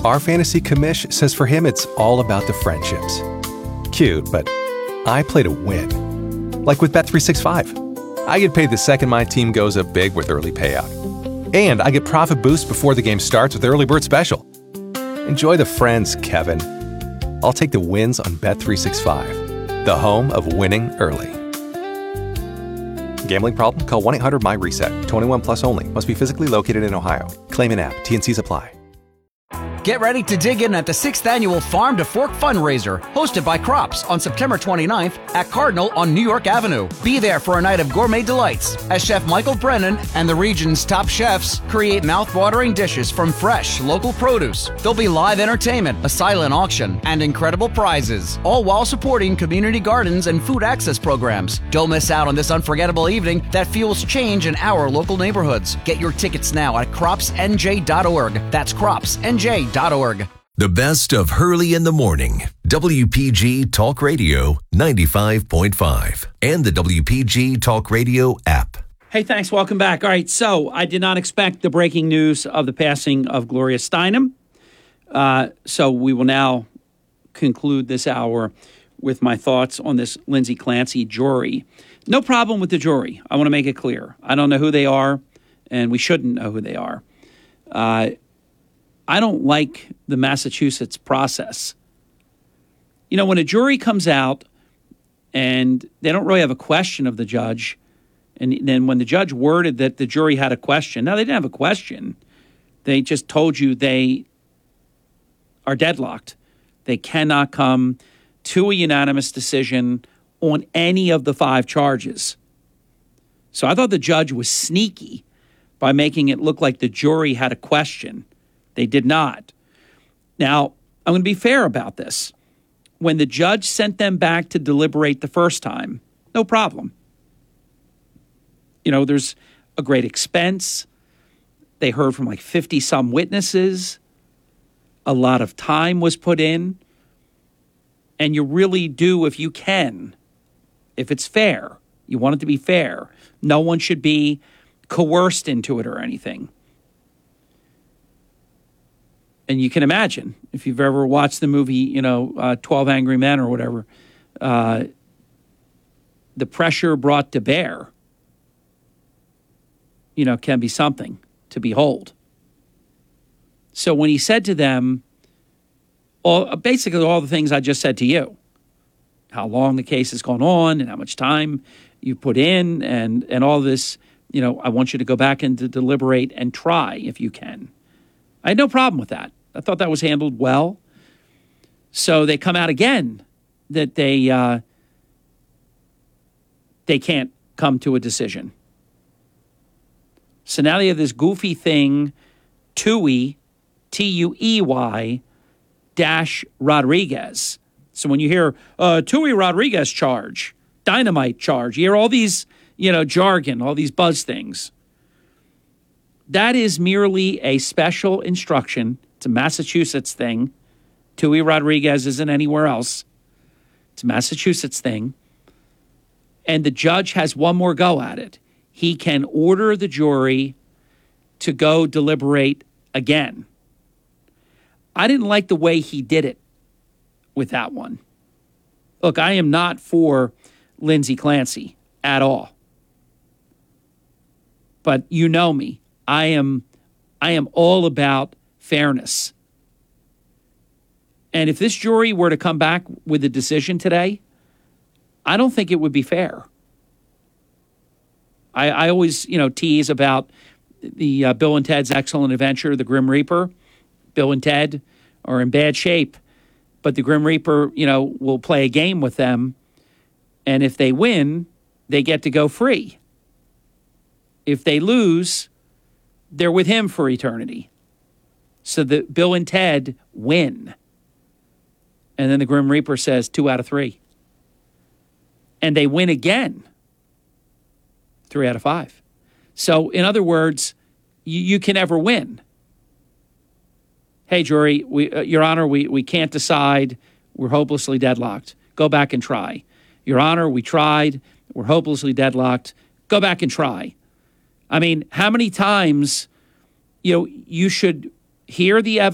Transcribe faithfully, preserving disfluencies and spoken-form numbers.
Our fantasy commish says for him it's all about the friendships. Cute, but I play to win. Like with Bet three sixty-five. I get paid the second my team goes up big with early payout. And I get profit boost before the game starts with Early Bird Special. Enjoy the friends, Kevin. I'll take the wins on Bet three sixty-five, the home of winning early. Gambling problem? Call one eight hundred M Y reset. twenty-one plus only. Must be physically located in Ohio. Claim in app. T N Cs apply. Get ready to dig in at the sixth Annual Farm to Fork Fundraiser, hosted by Crops on September twenty-ninth at Cardinal on New York Avenue. Be there for a night of gourmet delights as Chef Michael Brennan and the region's top chefs create mouth-watering dishes from fresh, local produce. There'll be live entertainment, a silent auction, and incredible prizes, all while supporting community gardens and food access programs. Don't miss out on this unforgettable evening that fuels change in our local neighborhoods. Get your tickets now at crops n j dot org. That's crops n j dot org. The best of Hurley in the Morning. W P G Talk Radio ninety-five point five and the W P G Talk Radio app. Hey, thanks. Welcome back. All right, so I did not expect the breaking news of the passing of Gloria Steinem. Uh, so we will now conclude this hour with my thoughts on this Lindsay Clancy jury. No problem with the jury. I want to make it clear. I don't know who they are, and we shouldn't know who they are. Uh I don't like the Massachusetts process. You know, when a jury comes out and they don't really have a question of the judge, and then when the judge worded that the jury had a question, now they didn't have a question. They just told you they are deadlocked. They cannot come to a unanimous decision on any of the five charges. So I thought the judge was sneaky by making it look like the jury had a question. They did not. Now, I'm going to be fair about this. When the judge sent them back to deliberate the first time, no problem. You know, there's a great expense. They heard from like fifty-some witnesses. A lot of time was put in. And you really do, if you can, if it's fair, you want it to be fair. No one should be coerced into it or anything. And you can imagine, if you've ever watched the movie, you know, uh, twelve Angry Men or whatever, uh, the pressure brought to bear, you know, can be something to behold. So when he said to them, all, basically all the things I just said to you, how long the case has gone on and how much time you put in and, and all this, you know, I want you to go back and to deliberate and try if you can. I had no problem with that. I thought that was handled well. So they come out again that they uh, they can't come to a decision. So now they have this goofy thing, Tuohy, T U E Y, dash Rodriguez. So when you hear uh, Tuohy Rodriguez charge, dynamite charge, you hear all these, you know, jargon, all these buzz things. That is merely a special instruction. It's a Massachusetts thing. Tuohy Rodriguez isn't anywhere else. It's a Massachusetts thing. And the judge has one more go at it. He can order the jury to go deliberate again. I didn't like the way he did it with that one. Look, I am not for Lindsay Clancy at all. But you know me. I am I am all about fairness. And if this jury were to come back with a decision today, I don't think it would be fair. I, I always, you know, tease about the uh, Bill and Ted's Excellent Adventure, the Grim Reaper. Bill and Ted are in bad shape, but the Grim Reaper, you know, will play a game with them, and if they win, they get to go free. If they lose, they're with him for eternity. So the Bill and Ted win. And then the Grim Reaper says two out of three. And they win again. Three out of five. So in other words, you, you can never win. Hey, jury, we, uh, Your Honor, we, we can't decide. We're hopelessly deadlocked. Go back and try. Your Honor, we tried. We're hopelessly deadlocked. Go back and try. I mean, how many times, you know, you should hear the evidence